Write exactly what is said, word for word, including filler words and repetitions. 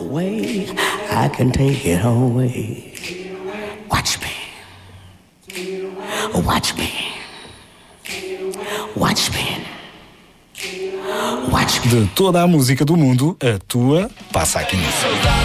way I can take it away. Watch me. Watch me. Watch me. Watch me. De toda a música do mundo, a tua passa aqui.